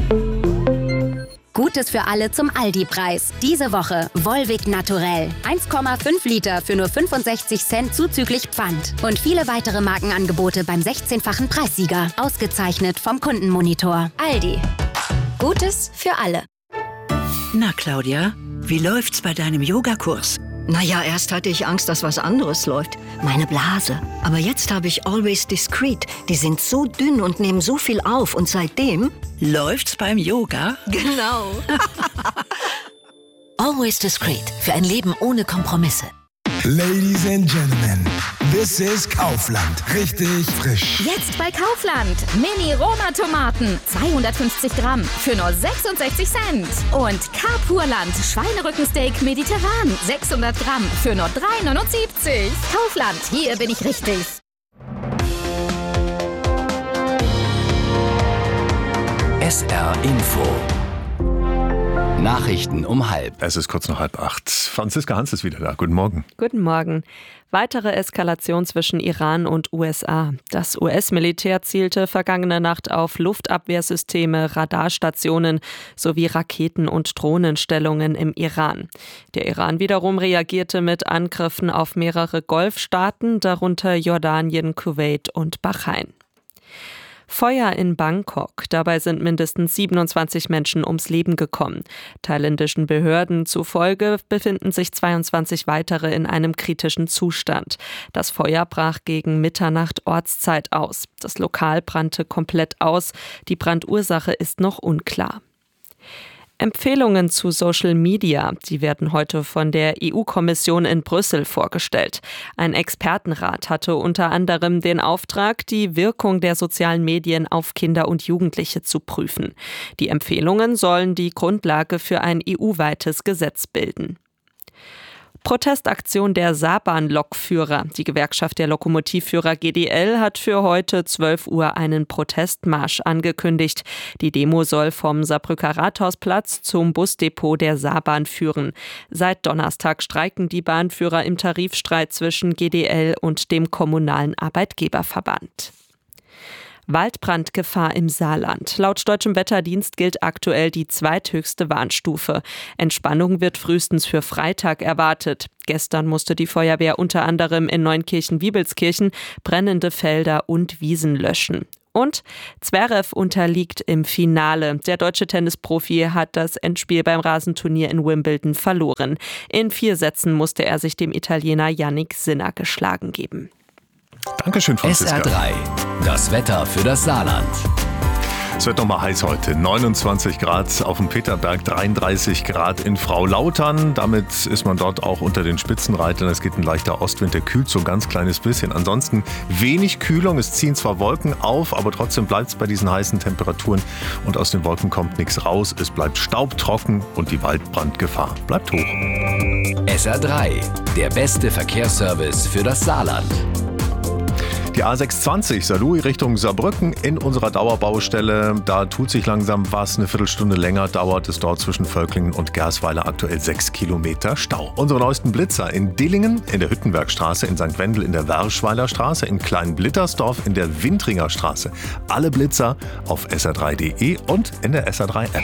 Gutes für alle zum Aldi-Preis. Diese Woche Volvic Naturell. 1,5 Liter für nur 65 Cent zuzüglich Pfand. Und viele weitere Markenangebote beim 16-fachen Preissieger. Ausgezeichnet vom Kundenmonitor. Aldi. Gutes für alle. Na, Claudia, wie läuft's bei deinem Yogakurs? Naja, erst hatte ich Angst, dass was anderes läuft. Meine Blase. Aber jetzt habe ich Always Discreet. Die sind so dünn und nehmen so viel auf. Und seitdem... Läuft's beim Yoga? Genau. Always Discreet. Für ein Leben ohne Kompromisse. Ladies and Gentlemen, this is Kaufland. Richtig frisch. Jetzt bei Kaufland. Mini-Roma-Tomaten. 250 Gramm für nur 66 Cent. Und Carpurland Schweinerückensteak mediterran. 600 Gramm für nur 3,79. Kaufland, hier bin ich richtig. SR Info. Nachrichten um 7:30. Es ist kurz nach 7:30. Franziska Hans ist wieder da. Guten Morgen. Guten Morgen. Weitere Eskalation zwischen Iran und USA. Das US-Militär zielte vergangene Nacht auf Luftabwehrsysteme, Radarstationen sowie Raketen- und Drohnenstellungen im Iran. Der Iran wiederum reagierte mit Angriffen auf mehrere Golfstaaten, darunter Jordanien, Kuwait und Bahrain. Feuer in Bangkok. Dabei sind mindestens 27 Menschen ums Leben gekommen. Thailändischen Behörden zufolge befinden sich 22 weitere in einem kritischen Zustand. Das Feuer brach gegen Mitternacht Ortszeit aus. Das Lokal brannte komplett aus. Die Brandursache ist noch unklar. Empfehlungen zu Social Media, die werden heute von der EU-Kommission in Brüssel vorgestellt. Ein Expertenrat hatte unter anderem den Auftrag, die Wirkung der sozialen Medien auf Kinder und Jugendliche zu prüfen. Die Empfehlungen sollen die Grundlage für ein EU-weites Gesetz bilden. Protestaktion der Saarbahn-Lokführer. Die Gewerkschaft der Lokomotivführer GDL hat für heute 12 Uhr einen Protestmarsch angekündigt. Die Demo soll vom Saarbrücker Rathausplatz zum Busdepot der Saarbahn führen. Seit Donnerstag streiken die Bahnführer im Tarifstreit zwischen GDL und dem kommunalen Arbeitgeberverband. Waldbrandgefahr im Saarland. Laut Deutschem Wetterdienst gilt aktuell die zweithöchste Warnstufe. Entspannung wird frühestens für Freitag erwartet. Gestern musste die Feuerwehr unter anderem in Neunkirchen-Wiebelskirchen brennende Felder und Wiesen löschen. Und Zverev unterliegt im Finale. Der deutsche Tennisprofi hat das Endspiel beim Rasenturnier in Wimbledon verloren. In 4 Sätzen musste er sich dem Italiener Yannick Sinner geschlagen geben. Dankeschön, Franziska. SR3, das Wetter für das Saarland. Es wird nochmal heiß heute. 29 Grad auf dem Peterberg, 33 Grad in Fraulautern. Damit ist man dort auch unter den Spitzenreitern. Es geht ein leichter Ostwind, der kühlt so ein ganz kleines bisschen. Ansonsten wenig Kühlung. Es ziehen zwar Wolken auf, aber trotzdem bleibt es bei diesen heißen Temperaturen. Und aus den Wolken kommt nichts raus. Es bleibt staubtrocken und die Waldbrandgefahr bleibt hoch. SR3, der beste Verkehrsservice für das Saarland. Die A620 Saarlouis Richtung Saarbrücken in unserer Dauerbaustelle. Da tut sich langsam was. Eine Viertelstunde länger dauert es dort zwischen Völklingen und Gersweiler. Aktuell 6 Kilometer Stau. Unsere neuesten Blitzer in Dillingen, in der Hüttenbergstraße, in St. Wendel, in der Werschweiler Straße, in Kleinblittersdorf, in der Wintringer Straße. Alle Blitzer auf sr3.de und in der SR3-App.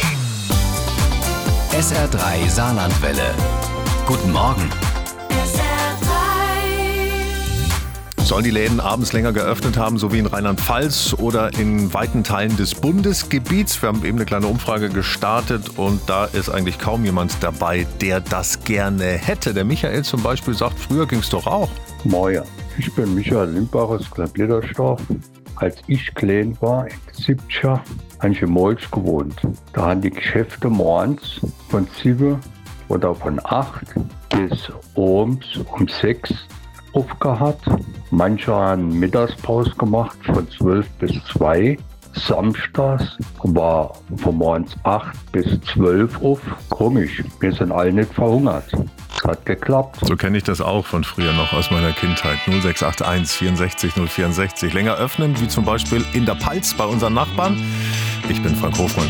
SR3 Saarlandwelle. Guten Morgen. Sollen die Läden abends länger geöffnet haben, so wie in Rheinland-Pfalz oder in weiten Teilen des Bundesgebiets? Wir haben eben eine kleine Umfrage gestartet und da ist eigentlich kaum jemand dabei, der das gerne hätte. Der Michael zum Beispiel sagt, früher ging es doch auch. Moin, ich bin Michael Limbach aus Kleinblittersdorf. Als ich klein war, in den 70er, habe ich in Molch gewohnt. Da haben die Geschäfte morgens von 7 oder von 8 bis abends um 6 aufgehabt. Manche haben Mittagspause gemacht von 12 bis 2. Samstags war von morgens 8 bis 12 auf. Komisch, wir sind alle nicht verhungert. Es hat geklappt. So kenne ich das auch von früher noch aus meiner Kindheit. 0681 64 064. Länger öffnen, wie zum Beispiel in der Palz bei unseren Nachbarn. Ich bin Frank Hofmann.